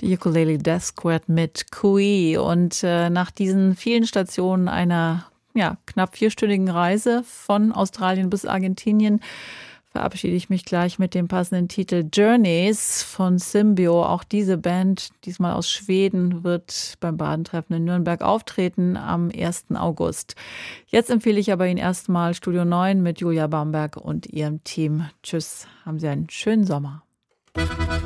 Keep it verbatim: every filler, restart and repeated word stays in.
Die Ukulele Death Squad mit Kui. Und äh, nach diesen vielen Stationen einer ja, knapp vierstündigen Reise von Australien bis Argentinien verabschiede ich mich gleich mit dem passenden Titel Journeys von Symbio. Auch diese Band, diesmal aus Schweden, wird beim Badentreffen in Nürnberg auftreten am ersten August. Jetzt empfehle ich aber Ihnen erstmal Studio neun mit Julia Bamberg und ihrem Team. Tschüss, haben Sie einen schönen Sommer.